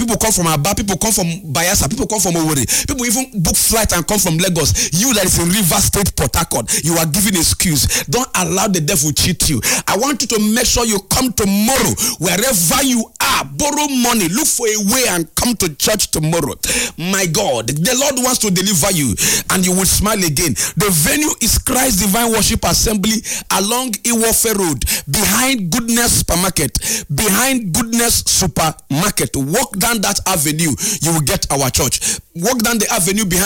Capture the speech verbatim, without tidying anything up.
People come from Aba, people come from Bayelsa, people come from Owerri, people even book flight and come from Lagos. You that is in River State, Port Harcourt, you are giving excuse. Don't allow the devil cheat you. I want you to make sure you come tomorrow, wherever you are. Borrow money, look for a way and come to church tomorrow. My God, the Lord wants to deliver you, and you will smile again. The venue is Christ Divine Worship Assembly along Iwofe Road, behind Goodness Supermarket, behind Goodness Supermarket. Walk down that avenue, you will get our church. Walk down the avenue behind